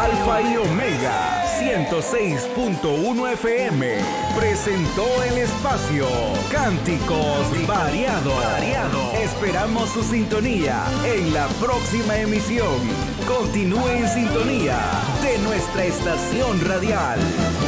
Alfa y Omega 106.1 FM presentó el espacio Cánticos Variados. Esperamos su sintonía en la próxima emisión. Continúe en sintonía de nuestra estación radial.